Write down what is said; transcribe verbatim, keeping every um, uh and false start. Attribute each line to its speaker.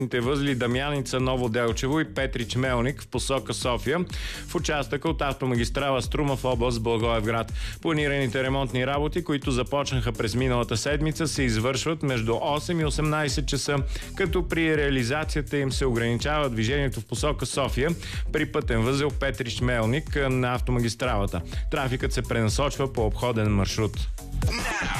Speaker 1: възли Дамяница, Ново Делчево и Петрич Мелник в посока София в участъка от автомагистрала Струма в област Благоевград. Планираните ремонтни работи, които започнаха през миналата седмица, се извършват между осем и осемнайсет часа, като при реализацията им се ограничава движението в посока София при пътен възел Петрич Мелник на автомагистралата. Трафикът се пренасочва по обходен маршрут.